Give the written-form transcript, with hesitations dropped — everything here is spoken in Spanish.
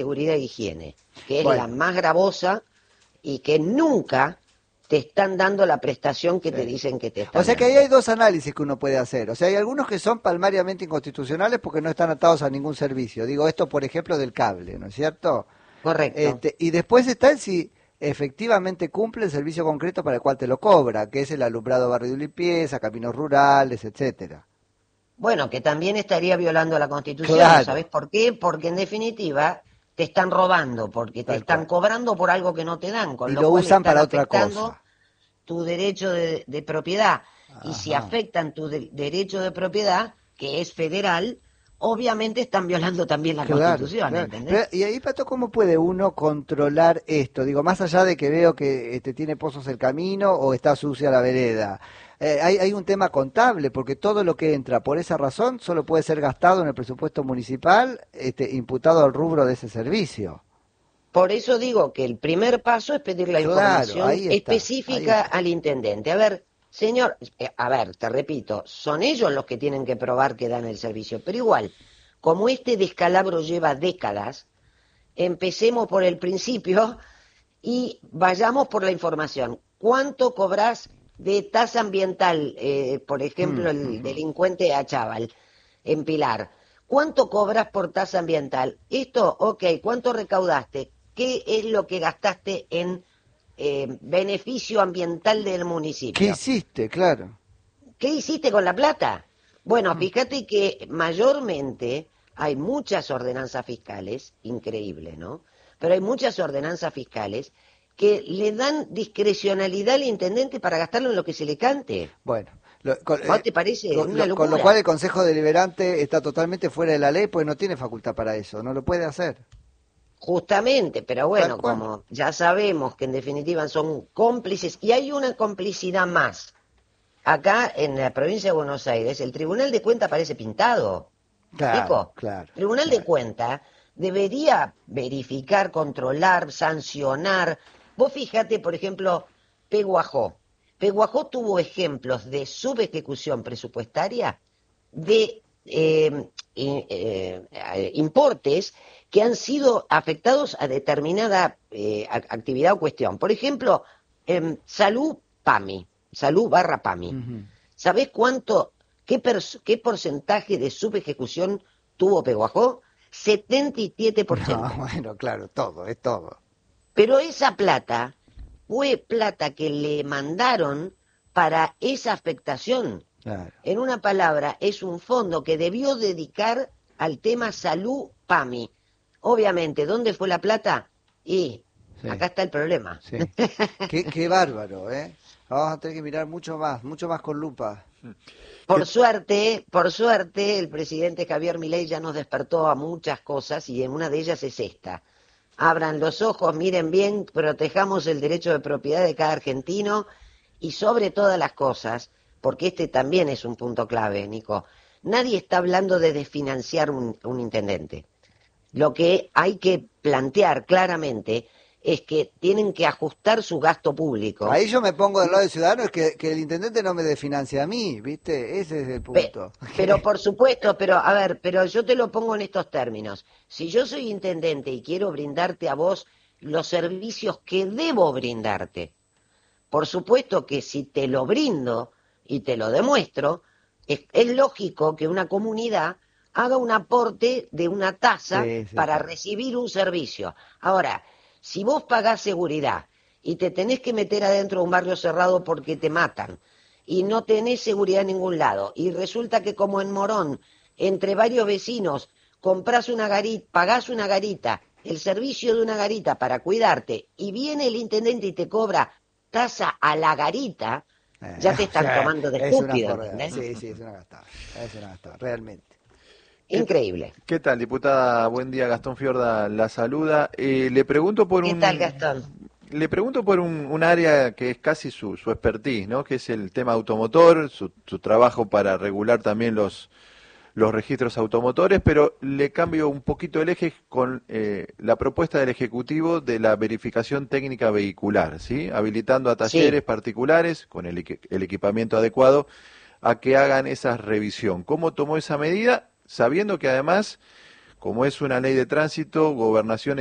seguridad e higiene, que es Bueno, la más gravosa y que nunca te están dando la prestación que te sí. dicen que te O están sea que ahí hay dando. dos análisis que uno puede hacer. O sea, hay algunos que son palmariamente inconstitucionales porque no están atados a ningún servicio. Digo, esto por ejemplo del cable, ¿no es cierto? Correcto. Y después está el si efectivamente cumple el servicio concreto para el cual te lo cobra, que es el alumbrado barrio de limpieza, caminos rurales, etcétera. Bueno, que también estaría violando la Constitución, ¿no sabes Claro, por qué? Porque en definitiva te están robando, porque te tal están cual. cobrando por algo que no te dan, con Y lo lo cual usan están para otra afectando cosa. tu derecho de propiedad. Y si Ajá. afectan tu derecho de propiedad, que es federal, obviamente están violando también la Claro, Constitución, claro. Pero, ¿entendés? y ahí, Pato, ¿cómo puede uno controlar esto? Digo, más allá de que veo que tiene pozos el camino o está sucia la vereda. Hay un tema contable, porque todo lo que entra por esa razón solo puede ser gastado en el presupuesto municipal, imputado al rubro de ese servicio. Por eso digo que el primer paso es pedir la Claro, información ahí está, ahí específica está. al intendente. A ver, señor, a ver, te repito, son ellos los que tienen que probar que dan el servicio, pero igual, como este descalabro lleva décadas, empecemos por el principio y vayamos por la información. ¿Cuánto cobras de tasa ambiental, por ejemplo, el Ujú. delincuente Achával, en Pilar? ¿Cuánto cobras por tasa ambiental? Esto, ok, ¿cuánto recaudaste? ¿Qué es lo que gastaste en beneficio ambiental del ¿Qué municipio? hiciste? Claro. ¿Qué hiciste con la plata? Bueno, Mm. fíjate que mayormente hay muchas ordenanzas fiscales, increíble, ¿no? Pero hay muchas ordenanzas fiscales que le dan discrecionalidad al intendente para gastarlo en lo que se le cante. Bueno, ¿Vos te parece? Una con lo cual locura. el Consejo Deliberante está totalmente fuera de la ley, pues no tiene facultad para eso, no lo puede hacer. Justamente, pero Tal bueno, cual. como ya sabemos que en definitiva son cómplices, y hay una complicidad más. Acá en la provincia de Buenos Aires, el Tribunal de Cuentas parece pintado. ¿Me Claro, explico? claro, Tribunal de claro. Cuentas debería verificar, controlar, sancionar. Vos fíjate, por ejemplo, Peguajó. Peguajó tuvo ejemplos de subejecución presupuestaria de importes que han sido afectados a determinada actividad o cuestión. Por ejemplo, salud PAMI, salud barra PAMI. Ujú. ¿Sabés cuánto, qué porcentaje de subejecución tuvo Peguajó? No, 77%. bueno, claro, todo, es todo. Pero esa plata fue plata que le mandaron para esa afectación. Claro, En una palabra, es un fondo que debió dedicar al tema salud PAMI. Obviamente, ¿dónde fue la plata? Y sí, acá está el problema. sí. Qué bárbaro, ¿eh? Vamos a tener que mirar mucho más con lupa. ¿Qué, Por suerte, el presidente Javier Milei ya nos despertó a muchas cosas y en una de ellas es esta. Abran los ojos, miren bien, protejamos el derecho de propiedad de cada argentino y sobre todas las cosas, porque este también es un punto clave, Nico, nadie está hablando de desfinanciar un intendente. Lo que hay que plantear claramente es que tienen que ajustar su gasto público. Ahí yo me pongo del lado del ciudadano, es que el intendente no me desfinancia a mí, ¿viste? Ese es el punto. Pero por supuesto, pero a ver, pero yo te lo pongo en estos términos. Si yo soy intendente y quiero brindarte a vos los servicios que debo brindarte, por supuesto que si te lo brindo y te lo demuestro, es lógico que una comunidad haga un aporte de una tasa Sí, sí, para claro. recibir un servicio. Ahora, si vos pagás seguridad y te tenés que meter adentro de un barrio cerrado porque te matan y no tenés seguridad en ningún lado y resulta que como en Morón, entre varios vecinos, comprás una garita, pagás una garita, el servicio de una garita para cuidarte y viene el intendente y te cobra tasa a la garita, ya te O están sea, tomando de es una estúpido, forra, ¿entendés? sí, sí, es una gastada, realmente. qué, Increíble. qué tal, diputada? Buen día, Gastón Fiorda la saluda. ¿Qué tal, Gastón? Le pregunto por un área que es casi su expertise, ¿no? Que es el tema automotor, su trabajo para regular también los registros automotores, pero le cambio un poquito el eje con la propuesta del Ejecutivo de la verificación técnica vehicular, ¿sí? Habilitando a Sí. talleres particulares con el equipamiento adecuado a que hagan esa revisión. ¿Cómo tomó esa medida? Sabiendo que además como es una ley de tránsito, Gobernación